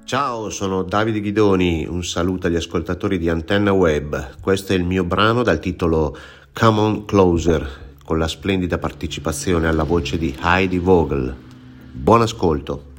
Ciao, sono Davide Ghidoni, un saluto agli ascoltatori di Antenna Web. Questo è il mio brano dal titolo Come On Closer, con la splendida partecipazione alla voce di Heidi Vogel. Buon ascolto.